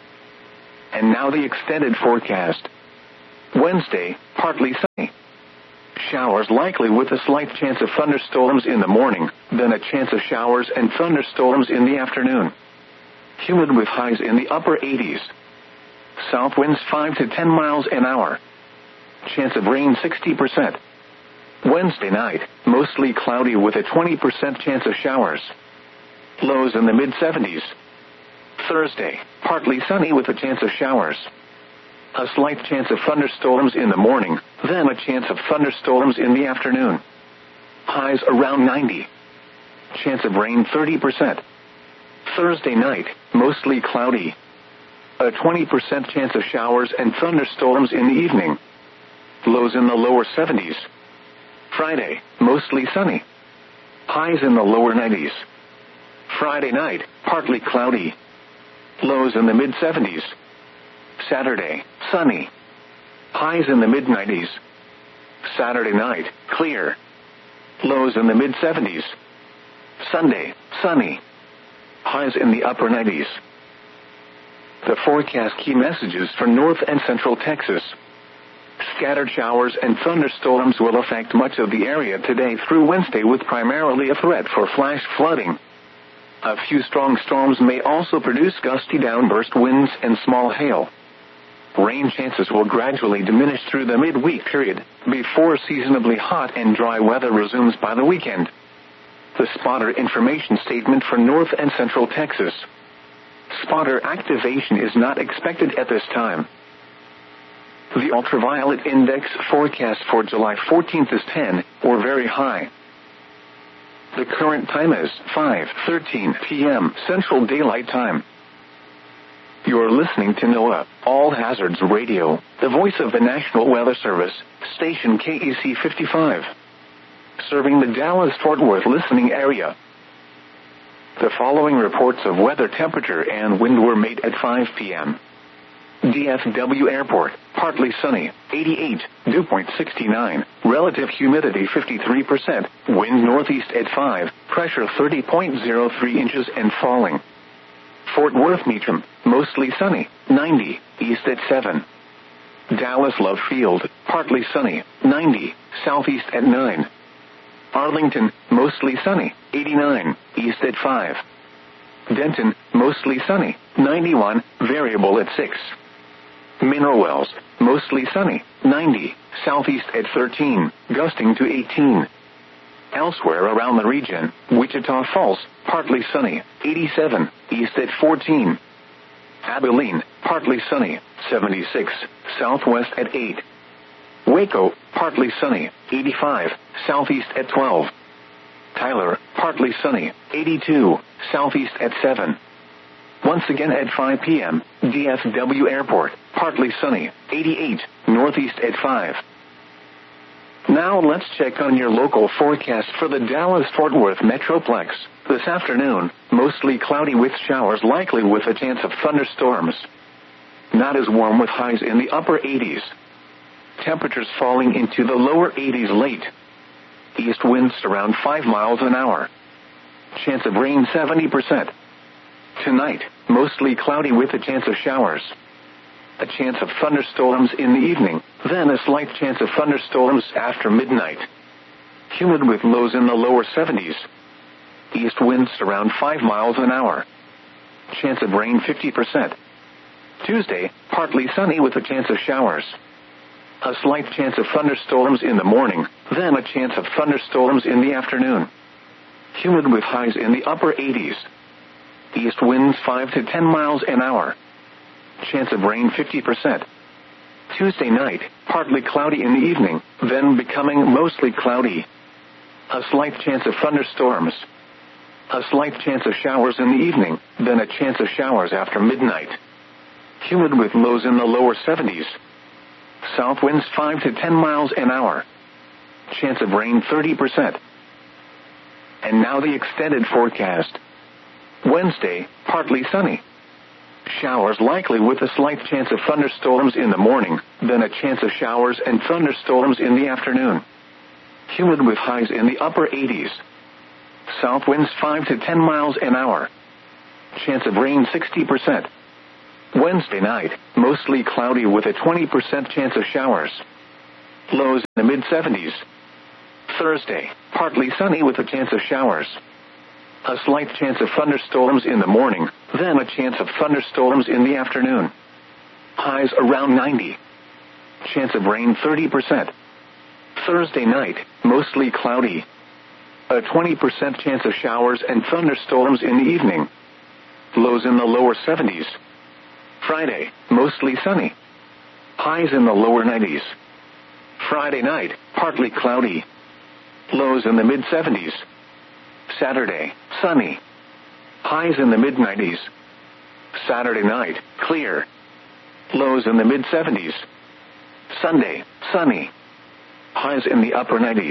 S1: And now the extended forecast. Wednesday, partly sunny. Showers likely with a slight chance of thunderstorms in the morning, then a chance of showers and thunderstorms in the afternoon. Humid with highs in the upper 80s. South winds 5 to 10 miles an hour. Chance of rain 60%. Wednesday night, mostly cloudy with a 20% chance of showers. Lows in the mid-70s. Thursday, partly sunny with a chance of showers. A slight chance of thunderstorms in the morning, then a chance of thunderstorms in the afternoon. Highs around 90. Chance of rain 30%. Thursday night, mostly cloudy. A 20% chance of showers and thunderstorms in the evening. Lows in the lower 70s. Friday, mostly sunny. Highs in the lower 90s. Friday night, partly cloudy. Lows in the mid-70s. Saturday, sunny. Highs in the mid-90s. Saturday night, clear. Lows in the mid-70s. Sunday, sunny. Highs in the upper 90s. The forecast key messages for North and Central Texas. Scattered showers and thunderstorms will affect much of the area today through Wednesday with primarily a threat for flash flooding. A few strong storms may also produce gusty downburst winds and small hail. Rain chances will gradually diminish through the midweek period, before seasonably hot and dry weather resumes by the weekend. The spotter information statement for North and Central Texas. Spotter activation is not expected at this time. The ultraviolet index forecast for July 14th is 10, or very high. The current time is 5:13 p.m. Central Daylight Time. You're listening to NOAA, All Hazards Radio, the voice of the National Weather Service, station KEC 55. Serving the Dallas-Fort Worth listening area. The following reports of weather temperature and wind were made at 5 p.m. DFW Airport, partly sunny, 88, dew point 69, relative humidity 53%, wind northeast at 5, pressure 30.03 inches and falling. Fort Worth Meacham, mostly sunny, 90, east at 7. Dallas Love Field, partly sunny, 90, southeast at 9. Arlington, mostly sunny, 89, east at 5. Denton, mostly sunny, 91, variable at 6. Mineral Wells, mostly sunny, 90, southeast at 13, gusting to 18. Elsewhere around the region, Wichita Falls, partly sunny, 87, east at 14. Abilene, partly sunny, 76, southwest at 8. Waco, partly sunny, 85, southeast at 12. Tyler, partly sunny, 82, southeast at 7. Once again at 5 p.m., DFW Airport, partly sunny, 88, northeast at 5. Now let's check on your local forecast for the Dallas-Fort Worth Metroplex. This afternoon, mostly cloudy with showers likely with a chance of thunderstorms. Not as warm with highs in the upper 80s. Temperatures falling into the lower 80s late. East winds around 5 miles an hour. Chance of rain 70%. Tonight, mostly cloudy with a chance of showers. A chance of thunderstorms in the evening, then a slight chance of thunderstorms after midnight. Humid with lows in the lower 70s. East winds around 5 miles an hour. Chance of rain 50%. Tuesday, partly sunny with a chance of showers. A slight chance of thunderstorms in the morning, then a chance of thunderstorms in the afternoon. Humid with highs in the upper 80s. East winds 5 to 10 miles an hour. Chance of rain 50%. Tuesday night, partly cloudy in the evening, then becoming mostly cloudy. A slight chance of thunderstorms. A slight chance of showers in the evening, then a chance of showers after midnight. Humid with lows in the lower 70s. South winds 5 to 10 miles an hour. Chance of rain 30%. And now the extended forecast. Wednesday, partly sunny. Showers likely with a slight chance of thunderstorms in the morning, then a chance of showers and thunderstorms in the afternoon. Humid with highs in the upper 80s. South winds 5 to 10 miles an hour. Chance of rain 60%. Wednesday night, mostly cloudy with a 20% chance of showers. Lows in the mid-70s. Thursday, partly sunny with a chance of showers. A slight chance of thunderstorms in the morning, then a chance of thunderstorms in the afternoon. Highs around 90. Chance of rain 30%. Thursday night, mostly cloudy. A 20% chance of showers and thunderstorms in the evening. Lows in the lower 70s. Friday, mostly sunny. Highs in the lower 90s. Friday night, partly cloudy. Lows in the mid-70s. Saturday, sunny. Highs in the mid-90s. Saturday night, clear. Lows in the mid-70s. Sunday, sunny. Highs in the upper 90s.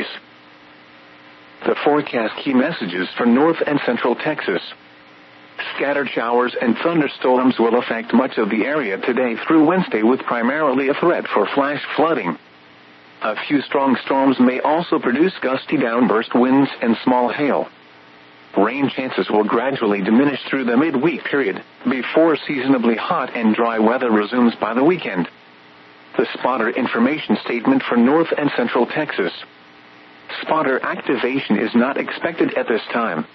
S1: The forecast key messages for North and Central Texas. Scattered showers and thunderstorms will affect much of the area today through Wednesday with primarily a threat for flash flooding. A few strong storms may also produce gusty downburst winds and small hail. Rain chances will gradually diminish through the midweek period, before seasonably hot and dry weather resumes by the weekend. The spotter information statement for North and Central Texas. Spotter activation is not expected at this time.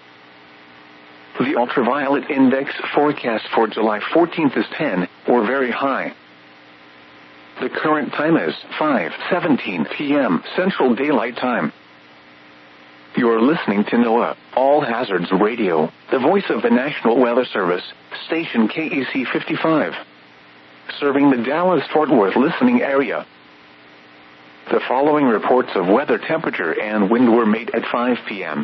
S1: The ultraviolet index forecast for July 14th is 10, or very high. The current time is 5:17 p.m. Central Daylight Time. You're listening to NOAA, All Hazards Radio, the voice of the National Weather Service, station KEC 55. Serving the Dallas-Fort Worth listening area. The following reports of weather temperature and wind were made at 5 p.m.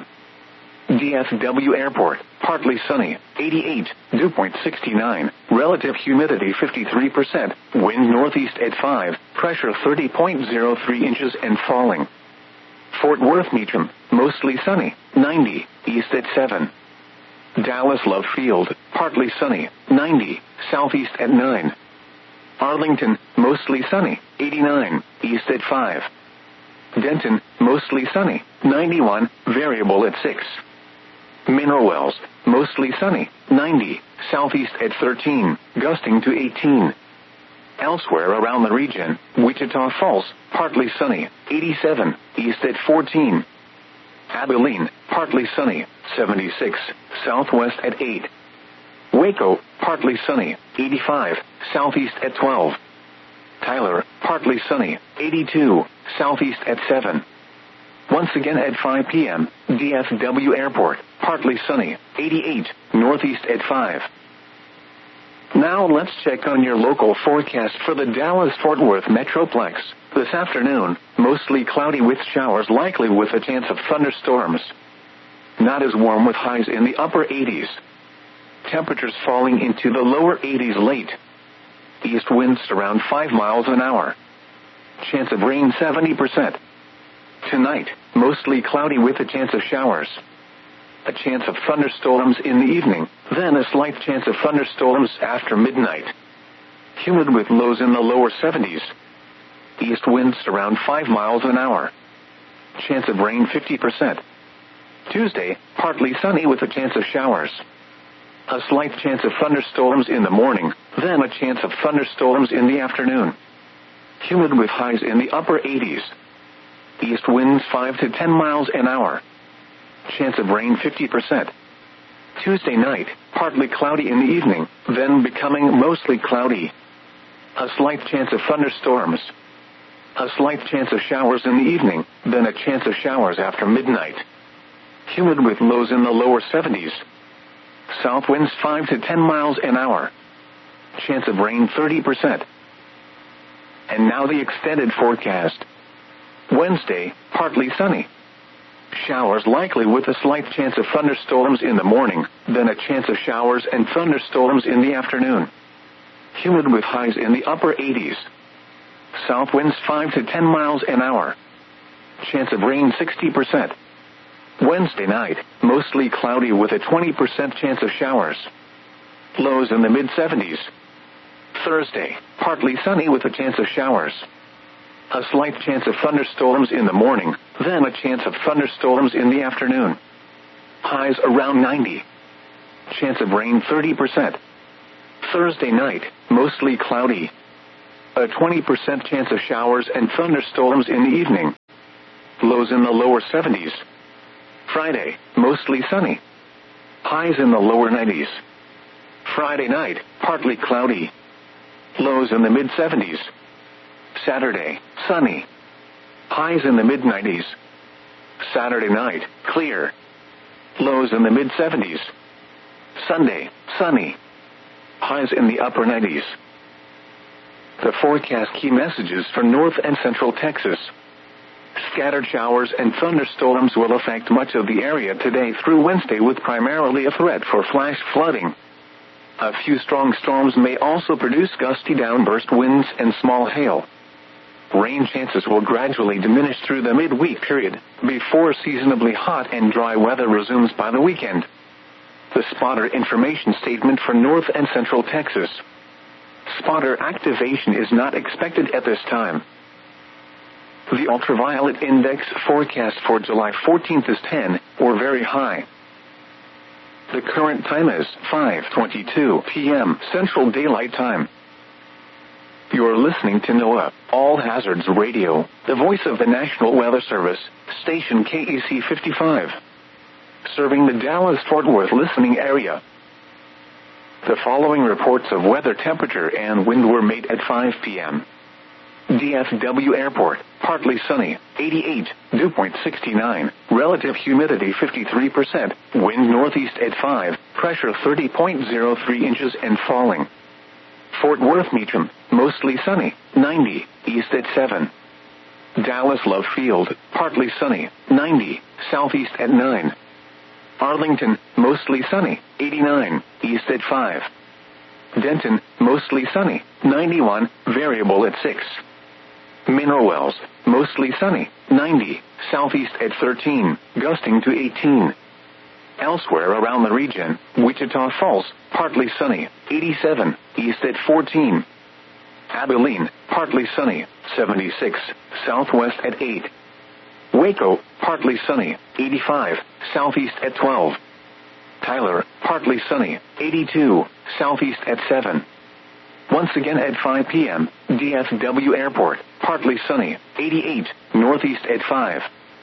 S1: DFW Airport, partly sunny, 88, dew point 69, relative humidity 53%, wind northeast at 5, pressure 30.03 inches and falling. Fort Worth Meacham, mostly sunny, 90, east at 7. Dallas Love Field, partly sunny, 90, southeast at 9. Arlington, mostly sunny, 89, east at 5. Denton, mostly sunny, 91, variable at 6. Mineral Wells, mostly sunny, 90, southeast at 13, gusting to 18. Elsewhere around the region, Wichita Falls, partly sunny, 87, east at 14. Abilene, partly sunny, 76, southwest at 8. Waco, partly sunny, 85, southeast at 12. Tyler, partly sunny, 82, southeast at 7. Once again at 5 p.m., DFW Airport, partly sunny, 88, northeast at 5. Now let's check on your local forecast for the Dallas-Fort Worth Metroplex. This afternoon, mostly cloudy with showers likely with a chance of thunderstorms. Not as warm with highs in the upper 80s. Temperatures falling into the lower 80s late. East winds around 5 miles an hour. Chance of rain 70%. Tonight, mostly cloudy with a chance of showers. A chance of thunderstorms in the evening, then a slight chance of thunderstorms after midnight. Humid with lows in the lower 70s. East winds around 5 miles an hour. Chance of rain 50%. Tuesday, partly sunny with a chance of showers. A slight chance of thunderstorms in the morning, then a chance of thunderstorms in the afternoon. Humid with highs in the upper 80s. East winds 5 to 10 miles an hour. Chance of rain 50%. Tuesday night, partly cloudy in the evening, then becoming mostly cloudy. A slight chance of thunderstorms. A slight chance of showers in the evening, then a chance of showers after midnight. Humid with lows in the lower 70s. South winds 5 to 10 miles an hour. Chance of rain 30%. And now the extended forecast. Wednesday, partly sunny. Showers likely with a slight chance of thunderstorms in the morning, then a chance of showers and thunderstorms in the afternoon. Humid with highs in the upper 80s. South winds 5 to 10 miles an hour. Chance of rain 60%. Wednesday night, mostly cloudy with a 20% chance of showers. Lows in the mid-70s. Thursday, partly sunny with a chance of showers. A slight chance of thunderstorms in the morning, then a chance of thunderstorms in the afternoon. Highs around 90. Chance of rain 30%. Thursday night, mostly cloudy. A 20% chance of showers and thunderstorms in the evening. Lows in the lower 70s. Friday, mostly sunny. Highs in the lower 90s. Friday night, partly cloudy. Lows in the mid-70s. Saturday, sunny. Highs in the mid-90s. Saturday night, clear. Lows in the mid-70s. Sunday, sunny. Highs in the upper 90s. The forecast key messages for North and Central Texas. Scattered showers and thunderstorms will affect much of the area today through Wednesday, with primarily a threat for flash flooding. A few strong storms may also produce gusty downburst winds and small hail. Rain chances will gradually diminish through the midweek period, before seasonably hot and dry weather resumes by the weekend. The spotter information statement for North and Central Texas. Spotter activation is not expected at this time. The ultraviolet index forecast for July 14th is 10, or very high. The current time is 5:22 p.m. Central Daylight Time. You're listening to NOAA, All Hazards Radio, the voice of the National Weather Service, station KEC 55. Serving the Dallas-Fort Worth listening area. The following reports of weather, temperature, and wind were made at 5 p.m. DFW Airport, partly sunny, 88, dew point 69, relative humidity 53%, wind northeast at 5, pressure 30.03 inches and falling. Fort Worth Meacham, mostly sunny, 90, east at 7. Dallas Love Field, partly sunny, 90, southeast at 9. Arlington, mostly sunny, 89, east at 5. Denton, mostly sunny, 91, variable at 6. Mineral Wells, mostly sunny, 90, southeast at 13, gusting to 18. Elsewhere around the region, Wichita Falls, partly sunny, 87, east at 14. Abilene, partly sunny, 76, southwest at 8. Waco, partly sunny, 85, southeast at 12. Tyler, partly sunny, 82, southeast at 7. Once again at 5 p.m., DFW Airport, partly sunny, 88, northeast at 5.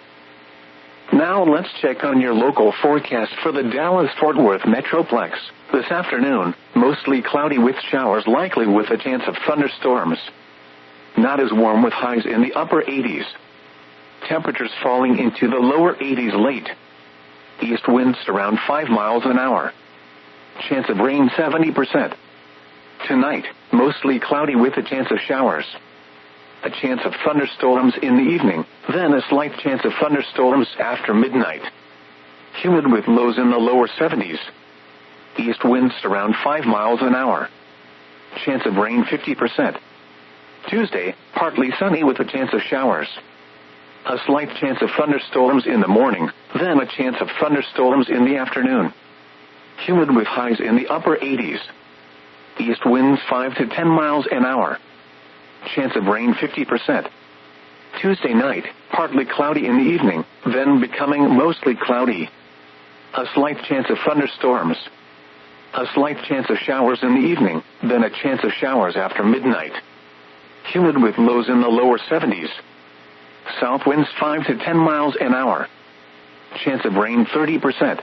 S1: Now let's check on your local forecast for the Dallas-Fort Worth Metroplex. This afternoon, mostly cloudy with showers likely with a chance of thunderstorms. Not as warm with highs in the upper 80s. Temperatures falling into the lower 80s late. East winds around 5 miles an hour. Chance of rain 70%. Tonight, mostly cloudy with a chance of showers. A chance of thunderstorms in the evening, then a slight chance of thunderstorms after midnight. Humid with lows in the lower 70s. East winds around 5 miles an hour. Chance of rain 50%. Tuesday, partly sunny with a chance of showers. A slight chance of thunderstorms in the morning, then a chance of thunderstorms in the afternoon. Humid with highs in the upper 80s. East winds 5 to 10 miles an hour. Chance of rain 50%. Tuesday night, partly cloudy in the evening, then becoming mostly cloudy. A slight chance of thunderstorms. A slight chance of showers in the evening, then a chance of showers after midnight. Humid with lows in the lower 70s. South winds 5 to 10 miles an hour. Chance of rain 30%.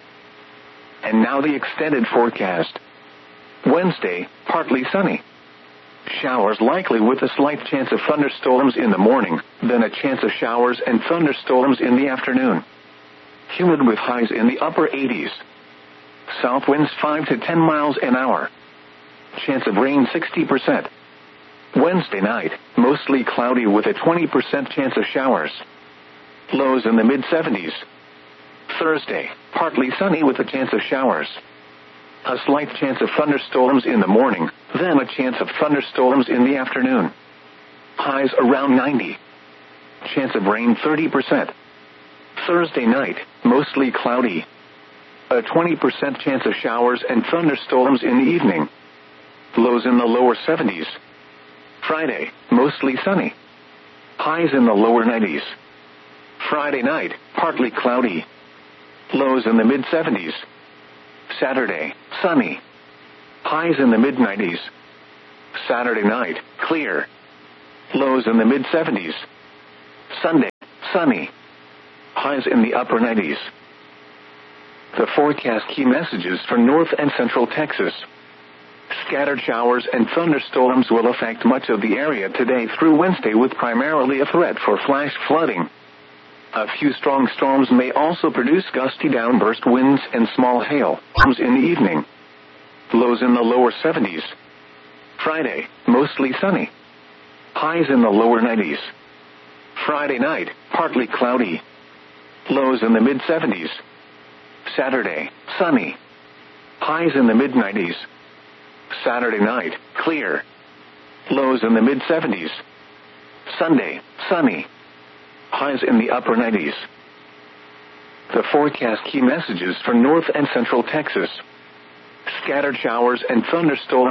S1: And now the extended forecast. Wednesday, partly sunny. Showers likely with a slight chance of thunderstorms in the morning, then a chance of showers and thunderstorms in the afternoon. Humid with highs in the upper 80s. South winds 5 to 10 miles an hour. Chance of rain 60%. Wednesday night, mostly cloudy with a 20% chance of showers. Lows in the mid-70s. Thursday, partly sunny with a chance of showers. A slight chance of thunderstorms in the morning, then a chance of thunderstorms in the afternoon. Highs around 90. Chance of rain 30%. Thursday night, mostly cloudy. A 20% chance of showers and thunderstorms in the evening. Lows in the lower 70s. Friday, mostly sunny. Highs in the lower 90s. Friday night, partly cloudy. Lows in the mid-70s. Saturday, sunny. Highs in the mid-90s. Saturday night, clear. Lows in the mid-70s. Sunday, sunny. Highs in the upper 90s. The forecast key messages for North and Central Texas. Scattered showers and thunderstorms will affect much of the area today through Wednesday, with primarily a threat for flash flooding. A few strong storms may also produce gusty downburst winds and small hail in the evening. Lows in the lower 70s. Friday, mostly sunny. Highs in the lower 90s. Friday night, partly cloudy. Lows in the mid-70s. Saturday, sunny. Highs in the mid-90s. Saturday night, clear. Lows in the mid-70s. Sunday, sunny. Highs in the upper 90s. The forecast key messages for North and Central Texas. Scattered showers and thunderstorms